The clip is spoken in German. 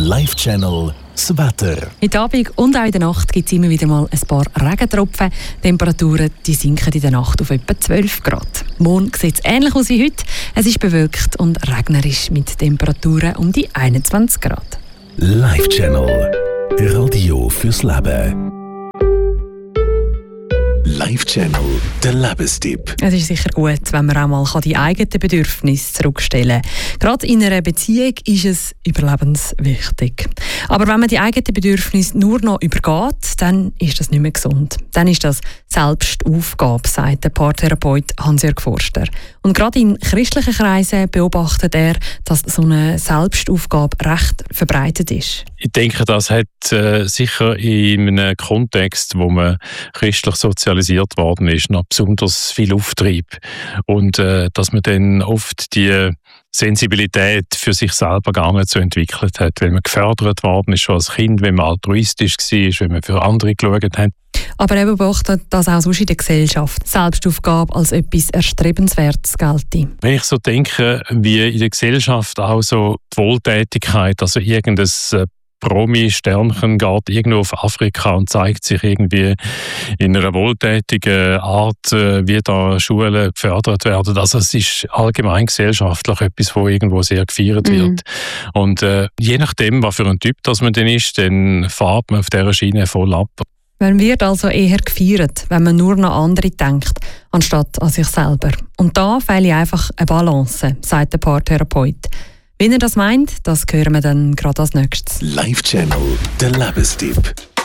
Live Channel das Wetter. Heute Abend und auch in der Nacht gibt es immer wieder mal ein paar Regentropfen. Die Temperaturen die sinken in der Nacht auf etwa 12 Grad. Morgen sieht es ähnlich aus wie heute. Es ist bewölkt und regnerisch mit Temperaturen um die 21 Grad. Live Channel. Radio fürs Leben. Live Channel, der Lebenstipp. Es ist sicher gut, wenn man auch mal die eigenen Bedürfnisse zurückstellen kann. Gerade in einer Beziehung ist es überlebenswichtig. Aber wenn man die eigenen Bedürfnisse nur noch übergeht, dann ist das nicht mehr gesund. Dann ist das Selbstaufgabe, sagt der Paartherapeut Hans-Jörg Forster. Und gerade in christlichen Kreisen beobachtet er, dass so eine Selbstaufgabe recht verbreitet ist. Ich denke, das hat sicher in einem Kontext, wo man christlich sozialisiert worden ist, noch besonders viel Auftrieb. Und dass man dann oft die Sensibilität für sich selber gar nicht so entwickelt hat, weil man gefördert worden ist schon als Kind, wenn man altruistisch war, wenn man für andere geschaut hat. Aber er beobachtet, dass auch sonst in der Gesellschaft Selbstaufgabe als etwas Erstrebenswertes gelte. Wenn ich so denke, wie in der Gesellschaft auch so die Wohltätigkeit, also irgendein Promi-Sternchen geht irgendwo auf Afrika und zeigt sich irgendwie in einer wohltätigen Art, wie da Schulen gefördert werden. Also es ist allgemein gesellschaftlich etwas, wo irgendwo sehr gefeiert wird. Und je nachdem, was für ein Typ das man denn ist, dann fährt man auf dieser Schiene voll ab. Man wird also eher gefeiert, wenn man nur an andere denkt, anstatt an sich selber. Und da fehle einfach eine Balance, sagt der Paartherapeut. Wie er das meint, das hören wir dann gerade als nächstes. Live Channel, der Lebenstipp.